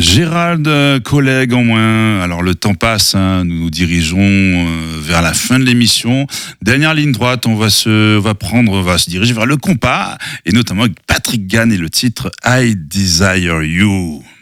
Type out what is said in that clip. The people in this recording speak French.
Gérald, collègue en moins. Alors le temps passe, nous nous dirigeons vers la fin de l'émission. Dernière ligne droite, on va se diriger vers le compas et notamment avec Patrick Gann et le titre I Desire You.